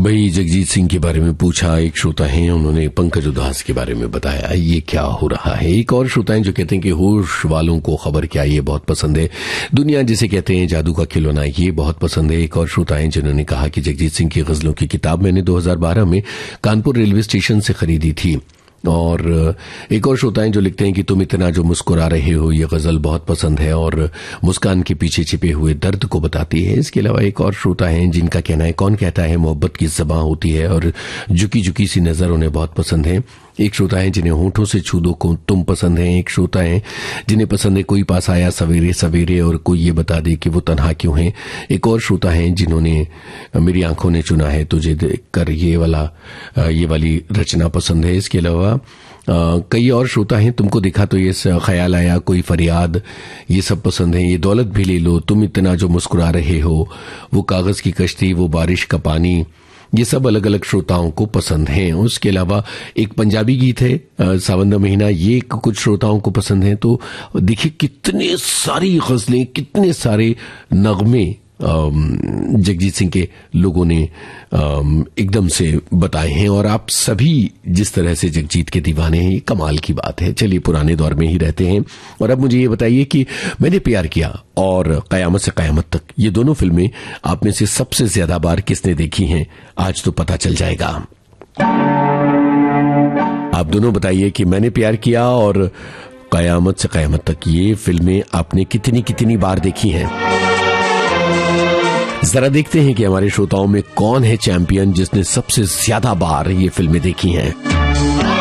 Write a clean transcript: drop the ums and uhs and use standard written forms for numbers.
भाई जगजीत सिंह के बारे में पूछा, एक श्रोता हैं उन्होंने पंकज उधास के बारे में बताया ये क्या हो रहा है। एक और श्रोता हैं जो कहते हैं कि होश वालों को खबर क्या, ये बहुत पसंद है। दुनिया जिसे कहते हैं जादू का खिलौना, ये बहुत पसंद है। एक और श्रोता हैं जिन्होंने कहा कि जगजीत सिंह की गजलों की किताब मैंने 2012 में कानपुर रेलवे स्टेशन से खरीदी थी। और एक और श्रोता हैं जो लिखते हैं कि तुम इतना जो मुस्कुरा रहे हो, ये गजल बहुत पसंद है और मुस्कान के पीछे छिपे हुए दर्द को बताती है। इसके अलावा एक और श्रोता हैं जिनका कहना है कौन कहता है मोहब्बत की ज़बां होती है और झुकी झुकी सी नजर उन्हें बहुत पसंद है। एक श्रोता है जिन्हें होठों से छू दो को तुम पसंद है। एक श्रोता है जिन्हें पसंद है कोई पास आया सवेरे सवेरे और कोई ये बता दे कि वो तन्हा क्यों है। एक और श्रोता है जिन्होंने मेरी आंखों ने चुना है तुझे देखकर, ये वाली रचना पसंद है। इसके अलावा कई और श्रोता हैं तुमको देखा तो ये ख्याल आया, कोई फरियाद, ये सब पसंद है। ये दौलत भी ले लो, तुम इतना जो मुस्कुरा रहे हो, वो कागज की कश्ती, वो बारिश का पानी, ये सब अलग अलग श्रोताओं को पसंद हैं। उसके अलावा एक पंजाबी गीत है सावन महीना, ये कुछ श्रोताओं को पसंद है। तो देखिए कितने सारी गजलें, कितने सारे नगमे जगजीत सिंह के लोगों ने एकदम से बताए हैं और आप सभी जिस तरह से जगजीत के दीवाने हैं, ये कमाल की बात है। चलिए पुराने दौर में ही रहते हैं और अब मुझे ये बताइए कि मैंने प्यार किया और कयामत से कयामत तक, ये दोनों फिल्में आप में से सबसे ज्यादा बार किसने देखी हैं? आज तो पता चल जाएगा। आप दोनों बताइए कि मैंने प्यार किया और कयामत से कयामत तक, ये फिल्में आपने कितनी कितनी बार देखी हैं। जरा देखते हैं कि हमारे श्रोताओं में कौन है चैंपियन जिसने सबसे ज्यादा बार ये फिल्में देखी हैं।